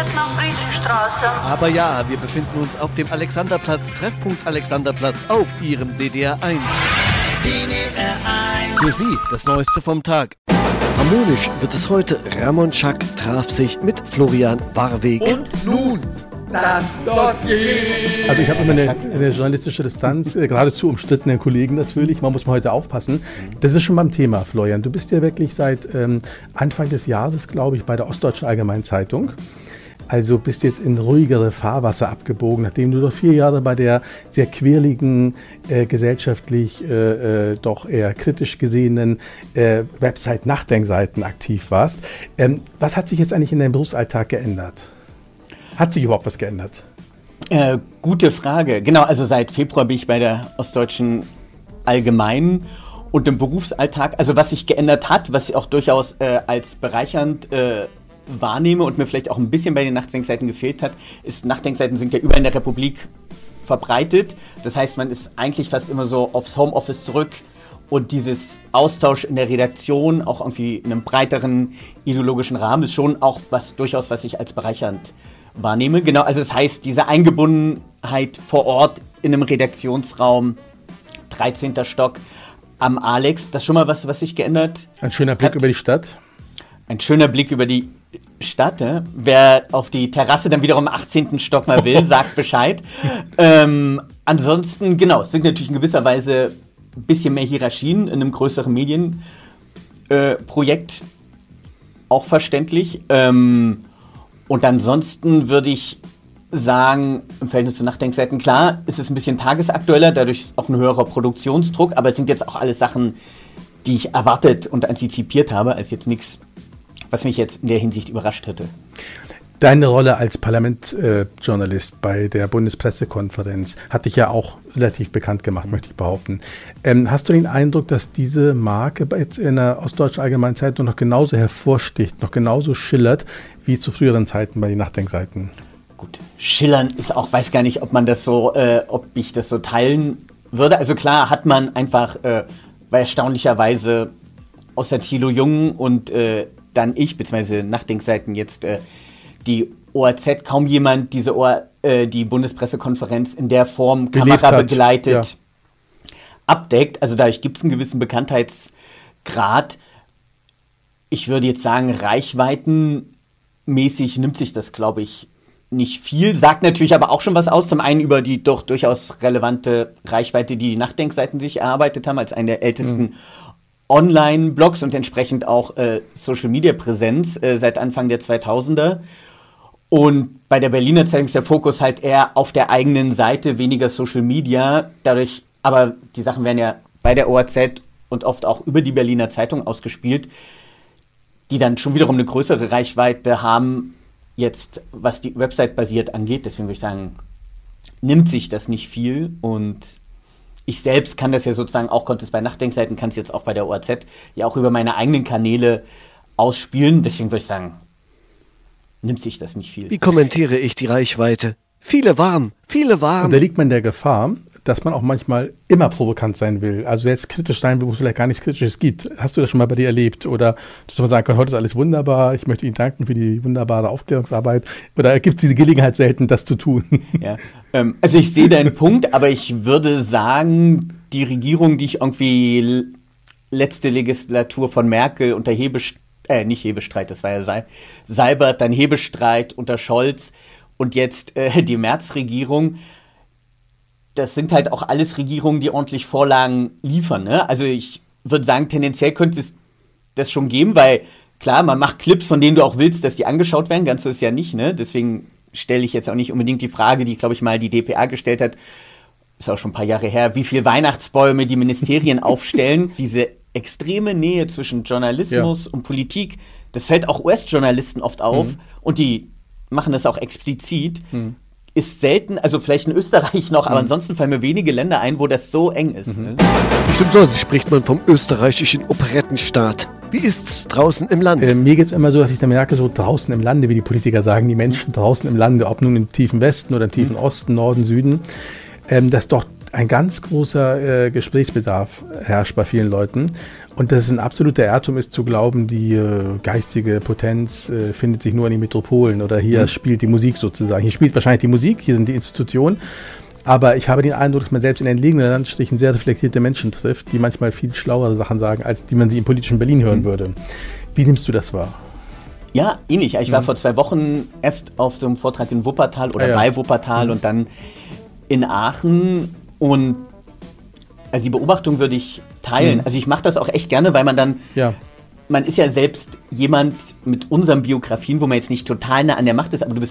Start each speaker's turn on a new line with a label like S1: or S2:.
S1: fährt nach Friesenstraße.
S2: Aber ja, wir befinden uns auf dem Alexanderplatz, Treffpunkt Alexanderplatz auf Ihrem DDR 1. Für Sie das Neueste vom Tag. Harmonisch wird es heute. Ramon Schack traf sich mit Florian Warweg.
S3: Und nun das Dossier.
S4: Also ich habe immer eine journalistische Distanz, geradezu umstrittenen Kollegen natürlich. Man muss mal heute aufpassen. Das ist schon beim Thema, Florian. Du bist ja wirklich seit Anfang des Jahres, glaube ich, bei der Ostdeutschen Allgemeinen Zeitung. Also bist jetzt in ruhigere Fahrwasser abgebogen, nachdem du doch 4 Jahre bei der sehr quirligen, gesellschaftlich doch eher kritisch gesehenen Website Nachdenkseiten aktiv warst. Was hat sich jetzt eigentlich in deinem Berufsalltag geändert? Hat sich überhaupt was geändert?
S3: Gute Frage. Genau, also seit Februar bin ich bei der Ostdeutschen Allgemeinen und im Berufsalltag, also was sich geändert hat, was ich auch durchaus als bereichernd wahrnehme und mir vielleicht auch ein bisschen bei den Nachdenkseiten gefehlt hat, ist, Nachdenkseiten sind ja überall in der Republik verbreitet. Das heißt, man ist eigentlich fast immer so aufs Homeoffice zurück und dieses Austausch in der Redaktion, auch irgendwie in einem breiteren ideologischen Rahmen, ist schon auch durchaus was ich als bereichernd wahrnehme. Genau, also das heißt, diese Eingebundenheit vor Ort in einem Redaktionsraum, 13. Stock am Alex, das ist schon mal was sich geändert.
S4: Ein schöner Blick über die Stadt.
S3: Ein schöner Blick über die Stadt. Wer auf die Terrasse dann wiederum im 18. Stock mal will, sagt Bescheid. Ansonsten, genau, es sind natürlich in gewisser Weise ein bisschen mehr Hierarchien in einem größeren Medienprojekt, auch verständlich. Und ansonsten würde ich sagen, im Verhältnis zu Nachdenkseiten, klar, ist es ein bisschen tagesaktueller, dadurch ist auch ein höherer Produktionsdruck, aber es sind jetzt auch alles Sachen, die ich erwartet und antizipiert habe, als jetzt nichts, was mich jetzt in der Hinsicht überrascht hätte.
S4: Deine Rolle als Parlamentsjournalist bei der Bundespressekonferenz hat dich ja auch relativ bekannt gemacht, möchte ich behaupten. Hast du den Eindruck, dass diese Marke jetzt in der Ostdeutschen Allgemeinen Zeitung noch genauso hervorsticht, noch genauso schillert, wie zu früheren Zeiten bei den Nachdenkseiten?
S3: Gut, schillern ist auch, weiß gar nicht, ob ich das so teilen würde. Also klar hat man einfach, weil erstaunlicherweise außer Thilo Jung und dann ich, beziehungsweise Nachdenkseiten jetzt die ORZ, kaum jemand die Bundespressekonferenz in der Form kamerabegleitet abdeckt. Also dadurch gibt es einen gewissen Bekanntheitsgrad. Ich würde jetzt sagen, reichweitenmäßig nimmt sich das, glaube ich, nicht viel. Sagt natürlich aber auch schon was aus. Zum einen über die doch durchaus relevante Reichweite, die Nachdenkseiten sich erarbeitet haben, als eine der ältesten Online-Blogs und entsprechend auch Social-Media-Präsenz seit Anfang der 2000er. Und bei der Berliner Zeitung ist der Fokus halt eher auf der eigenen Seite, weniger Social Media. Dadurch, aber die Sachen werden ja bei der ORZ und oft auch über die Berliner Zeitung ausgespielt, die dann schon wiederum eine größere Reichweite haben, jetzt was die Website basiert angeht. Deswegen würde ich sagen, nimmt sich das nicht viel. Und ich selbst kann das ja sozusagen auch, konnte es bei Nachdenkseiten, kann es jetzt auch bei der ORZ ja auch über meine eigenen Kanäle ausspielen. Deswegen würde ich sagen, nimmt sich das nicht viel.
S2: Wie kommentiere ich die Reichweite? Viele warm.
S4: Und da liegt man in der Gefahr, dass man auch manchmal immer provokant sein will. Also jetzt kritisch sein will, wo es vielleicht gar nichts Kritisches gibt. Hast du das schon mal bei dir erlebt? Oder dass man sagen kann, heute ist alles wunderbar, ich möchte Ihnen danken für die wunderbare Aufklärungsarbeit. Oder gibt es diese Gelegenheit selten, das zu tun? Ja,
S3: also ich sehe deinen Punkt, aber ich würde sagen, die Regierung, die ich irgendwie letzte Legislatur von Merkel unter nicht Hebestreit, das war ja Seibert, dann Hebestreit unter Scholz und jetzt die Merz-Regierung, das sind halt auch alles Regierungen, die ordentlich Vorlagen liefern. Ne? Also ich würde sagen, tendenziell könnte es das schon geben, weil klar, man macht Clips, von denen du auch willst, dass die angeschaut werden, ganz so ist ja nicht. Ne? Deswegen stelle ich jetzt auch nicht unbedingt die Frage, die, glaube ich, mal die dpa gestellt hat, ist auch schon ein paar Jahre her, wie viele Weihnachtsbäume die Ministerien aufstellen. Diese extreme Nähe zwischen Journalismus und Politik, das fällt auch US-Journalisten oft auf und die machen das auch explizit, ist selten, also vielleicht in Österreich noch, aber ansonsten fallen mir wenige Länder ein, wo das so eng ist.
S2: Nicht umsonst spricht man vom österreichischen Operettenstaat. Wie ist's draußen im Land?
S4: Mir geht's immer so, dass ich dann merke, so draußen im Lande, wie die Politiker sagen, die Menschen draußen im Lande, ob nun im tiefen Westen oder im tiefen Osten, Norden, Süden, dass doch ein ganz großer Gesprächsbedarf herrscht bei vielen Leuten. Und dass es ein absoluter Irrtum ist, zu glauben, die geistige Potenz findet sich nur in den Metropolen oder hier spielt die Musik sozusagen. Hier spielt wahrscheinlich die Musik, hier sind die Institutionen. Aber ich habe den Eindruck, dass man selbst in entlegenen Landstrichen sehr reflektierte Menschen trifft, die manchmal viel schlauere Sachen sagen, als die man sie im politischen Berlin hören würde. Wie nimmst du das wahr?
S3: Ja, ähnlich. Ich war vor 2 Wochen erst auf so einem Vortrag in Wuppertal oder bei Wuppertal und dann in Aachen. Und also die Beobachtung würde ich teilen. Also ich mache das auch echt gerne, weil man dann...
S4: Ja.
S3: Man ist ja selbst jemand mit unseren Biografien, wo man jetzt nicht total nah an der Macht ist, aber du bist